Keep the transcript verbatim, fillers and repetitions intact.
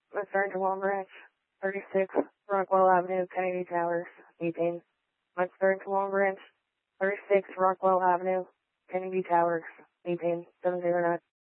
Return to Long Branch, thirty-six Rockwell Avenue, Kennedy Towers, eighteen. Return to Long Branch, thirty-six Rockwell Avenue, Kennedy Towers, eighteen, seven zero nine.